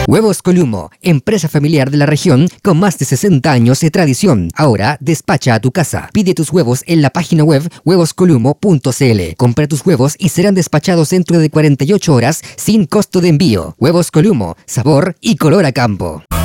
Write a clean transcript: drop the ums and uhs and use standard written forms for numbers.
Huevos Columo, empresa familiar de la región con más de 60 años de tradición. Ahora despacha a tu casa. Pide tus huevos en la página web huevoscolumo.cl. Compra tus huevos y serán despachados dentro de 48 horas sin costo de envío. Huevos Columo, sabor y color a campo.